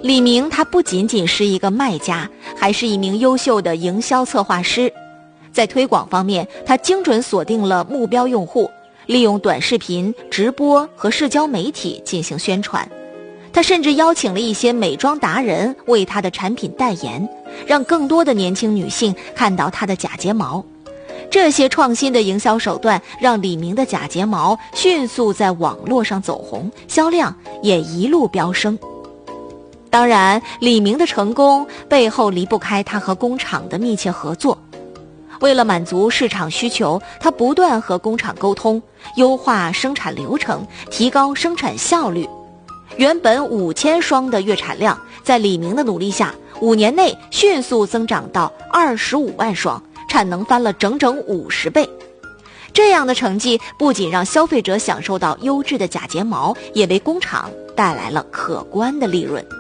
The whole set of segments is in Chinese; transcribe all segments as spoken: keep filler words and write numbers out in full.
李明他不仅仅是一个卖家，还是一名优秀的营销策划师。在推广方面，他精准锁定了目标用户，利用短视频、直播和社交媒体进行宣传。他甚至邀请了一些美妆达人为他的产品代言，让更多的年轻女性看到他的假睫毛。这些创新的营销手段让李明的假睫毛迅速在网络上走红，销量也一路飙升。当然，李明的成功背后离不开他和工厂的密切合作。为了满足市场需求，他不断和工厂沟通，优化生产流程，提高生产效率。原本五千双的月产量，在李明的努力下，五年内迅速增长到二十五万双，产能翻了整整五十倍。这样的成绩不仅让消费者享受到优质的假睫毛，也为工厂带来了可观的利润。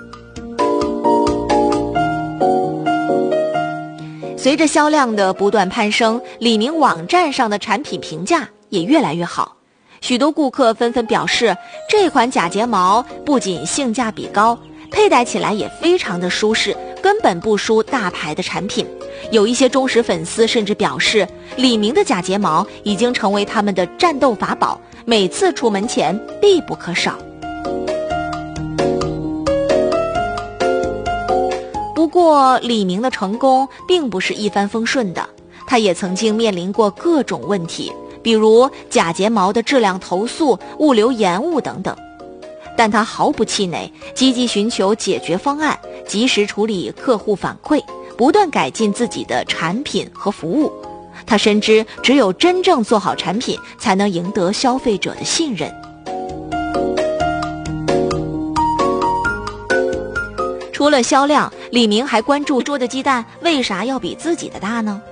随着销量的不断攀升，李明网站上的产品评价也越来越好。许多顾客纷纷表示，这款假睫毛不仅性价比高，佩戴起来也非常的舒适，根本不输大牌的产品。有一些忠实粉丝甚至表示，李明的假睫毛已经成为他们的战斗法宝，每次出门前必不可少。不过，李明的成功并不是一帆风顺的，他也曾经面临过各种问题，比如假睫毛的质量投诉、物流延误等等。但他毫不气馁，积极寻求解决方案，及时处理客户反馈，不断改进自己的产品和服务。他深知，只有真正做好产品，才能赢得消费者的信任。除了销量，李明还关注桌的鸡蛋为啥要比自己的大呢？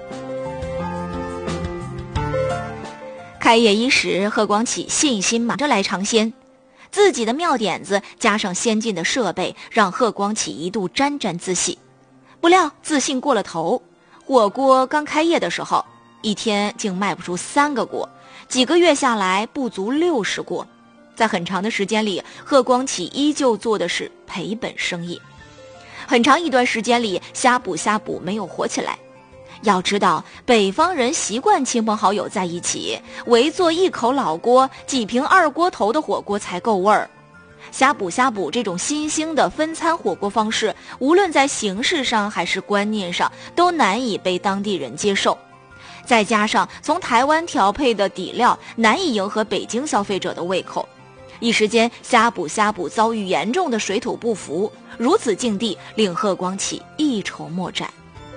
开业伊始，贺光启信心满着来尝鲜，自己的妙点子加上先进的设备，让贺光启一度沾沾自喜。不料自信过了头，火锅刚开业的时候，一天竟卖不出三个锅，几个月下来不足六十锅。在很长的时间里，贺光启依旧做的是赔本生意。很长一段时间里，呷哺呷哺没有火起来。要知道，北方人习惯亲朋好友在一起，围坐一口老锅，几瓶二锅头的火锅才够味儿。呷哺呷哺这种新兴的分餐火锅方式，无论在形式上还是观念上，都难以被当地人接受。再加上从台湾调配的底料难以迎合北京消费者的胃口，一时间呷哺呷哺遭遇严重的水土不服，如此境地令贺光启一筹莫展。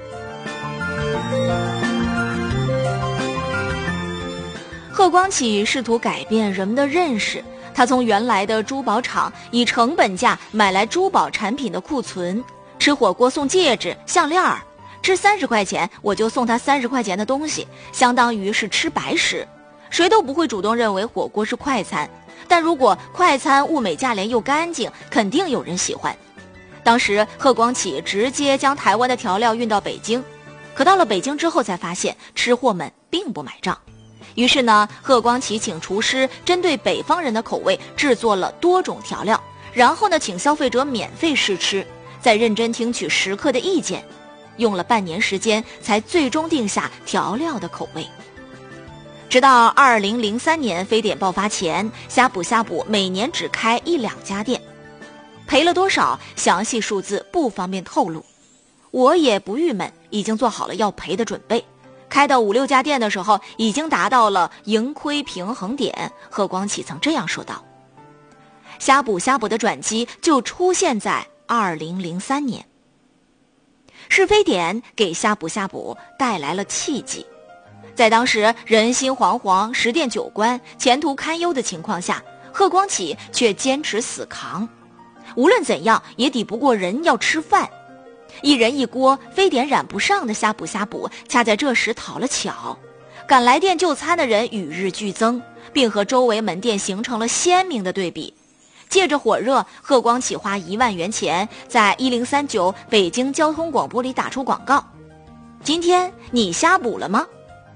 贺光启试图改变人们的认识，他从原来的珠宝厂以成本价买来珠宝产品的库存，吃火锅送戒指、项链儿，吃三十块钱我就送他三十块钱的东西，相当于是吃白食。谁都不会主动认为火锅是快餐，但如果快餐物美价廉又干净，肯定有人喜欢。当时贺光启直接将台湾的调料运到北京，可到了北京之后才发现吃货们并不买账。于是呢，贺光启请厨师针对北方人的口味制作了多种调料，然后呢请消费者免费试吃，再认真听取食客的意见，用了半年时间才最终定下调料的口味。直到二零零三年非典爆发前，呷哺呷哺每年只开一两家店，赔了多少详细数字不方便透露。我也不郁闷，已经做好了要赔的准备。开到五六家店的时候，已经达到了盈亏平衡点。贺光启曾这样说道。呷哺呷哺的转机就出现在二零零三年，是非典给呷哺呷哺带来了契机。在当时人心惶惶、十店九关、前途堪忧的情况下，贺光启却坚持死扛，无论怎样也抵不过人要吃饭。一人一锅，非典染不上的呷哺呷哺恰在这时讨了巧，赶来店就餐的人与日俱增，并和周围门店形成了鲜明的对比。借着火热，贺光启花一万元钱在一零三九北京交通广播里打出广告：今天你呷哺了吗？